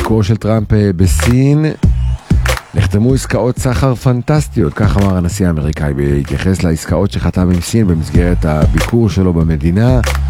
הביקור של טראמפ בסין. נחתמו עסקאות סחר פנטסטיות, כך אמר הנשיא האמריקאי בהתייחס לעסקאות שחתם עם סין במסגרת הביקור שלו במדינה.